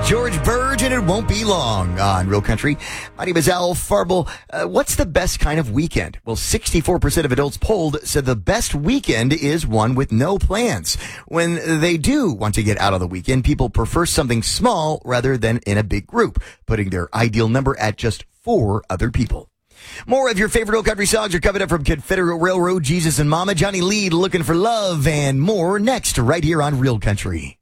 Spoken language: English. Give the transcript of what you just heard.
George Burge, and it won't be long on Real Country. My name is Al Farble. What's the best kind of weekend? Well, 64% of adults polled said the best weekend is one with no plans. When they do want to get out of the weekend, people prefer something small rather than in a big group, putting their ideal number at just 4 other people. More of your favorite Real Country songs are coming up from Confederate Railroad, Jesus and Mama, Johnny Lee, Looking for Love, and more next right here on Real Country.